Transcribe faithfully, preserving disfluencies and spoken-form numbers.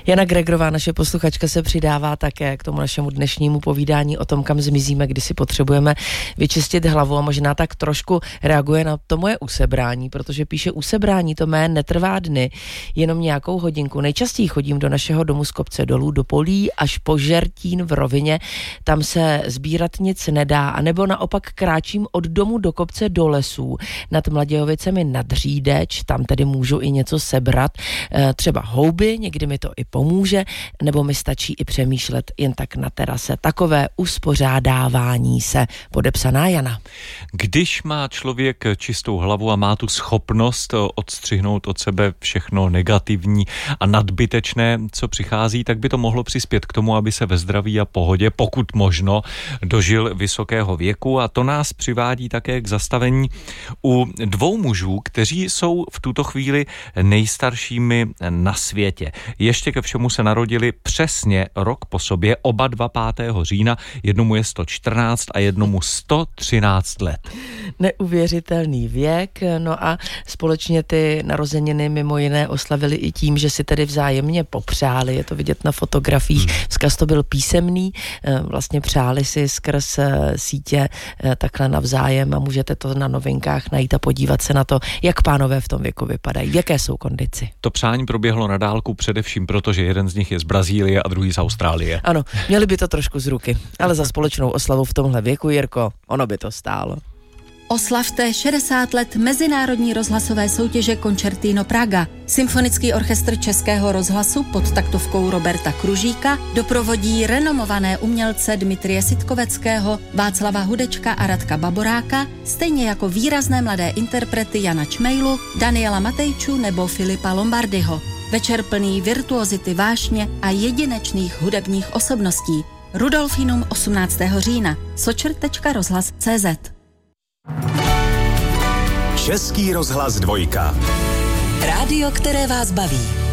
Jana Gregorová, naše posluchačka, se přidává také k tomu našemu dnešnímu povídání o tom, kam zmizíme, kdy si potřebujeme vyčistit hlavu, a možná tak trošku reaguje na to moje usebrání, protože píše: usebrání to mé netrvá dny, jenom nějakou hodinku. Nejčastěji chodím do našeho domu z kopce dolů do polí až po Žertín v rovině, tam se sbírat nic nedá, anebo naopak kráčím od domu do kopce do lesů nad Mladějovicemi nad Řídeč, tam tedy můžu i něco sebrat, třeba houby, někdy mi to i pomůže, nebo mi stačí i přemýšlet jen tak na terase. Takové uspořádávání se. Podepsaná Jana. Když má člověk čistou hlavu a má tu schopnost odstřihnout od sebe všechno negativní a nadbytečné, co přichází, tak by to mohlo přispět k tomu, aby se ve zdraví a pohodě, pokud možno, dožil vysokého věku. A to nás přivádí také k zastavení u dvou mužů, kteří jsou v tuto chvíli nejstaršími na světě. Ještě ke všemu se narodili přesně rok po sobě, oba dva pátého října, jednomu je sto čtrnáct a jednomu sto třináct let. Neuvěřitelný věk, no a společně ty narozeniny mimo jiné oslavili i tím, že si tedy vzájemně popřáli, je to vidět na fotografiích. Hmm. Vzkaz to byl písemný, vlastně přáli si skrz sítě takhle navzájem a můžete to na Novinkách najít a podívat se na to, jak pánové v tom věku vypadají, v jaké jsou kondici. To přání proběhlo na dálku především proto, že jeden z nich je z Brazílie a druhý z Austrálie. Ano, měli by to trošku z ruky, ale za společnou oslavu v tomhle věku, Jirko, ono by to stálo. Oslavte šedesát let mezinárodní rozhlasové soutěže Concertino Praga. Symfonický orchestr Českého rozhlasu pod taktovkou Roberta Kružíka doprovodí renomované umělce Dmitrie Sitkoveckého, Václava Hudečka a Radka Baboráka, stejně jako výrazné mladé interprety Jana Čmejlu, Daniela Matejču nebo Filipa Lombardyho. Večer plný virtuozity vášně a jedinečných hudebních osobností. Rudolfinum osmnáctého října. sočr tečka rozhlas tečka cé zet. Český rozhlas dvojka. Rádio, které vás baví.